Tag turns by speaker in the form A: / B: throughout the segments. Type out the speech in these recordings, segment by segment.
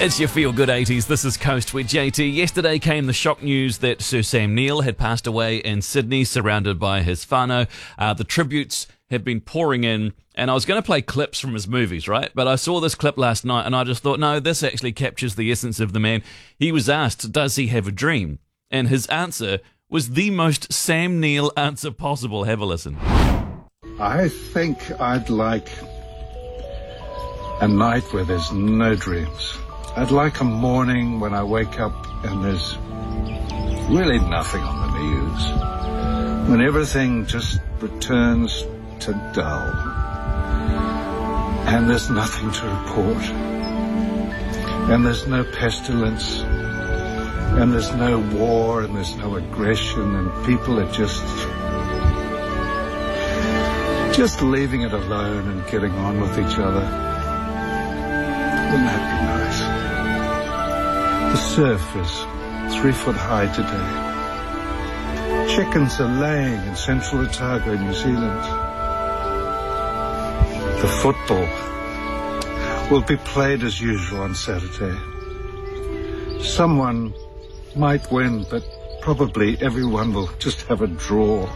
A: It's your feel-good 80s. This is Coast with JT. Yesterday came the shock news that Sir Sam Neill had passed away in Sydney, surrounded by his whānau. The tributes have been pouring in, and I was going to play clips from his movies, right? But I saw this clip last night, and I just thought, no, this actually captures the essence of the man. He was asked, does he have a dream? And his answer was the most Sam Neill answer possible. Have a listen.
B: I think I'd like a night where there's no dreams. I'd like a morning when I wake up and there's really nothing on the news. When everything just returns to dull. And there's nothing to report. And there's no pestilence. And there's no war and there's no aggression and people are just leaving it alone and getting on with each other. Wouldn't that be nice? The surf is 3 foot high today. Chickens are laying in Central Otago, New Zealand. The football will be played as usual on Saturday. Someone might win, but probably everyone will just have a draw.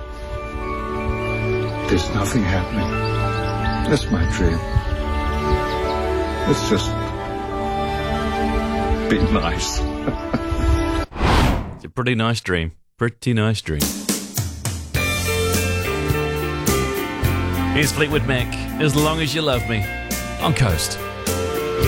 B: There's nothing happening. That's my dream. Let's just be nice.
A: It's a pretty nice dream. Pretty nice dream. Here's Fleetwood Mac, As Long As You Love Me, on Coast.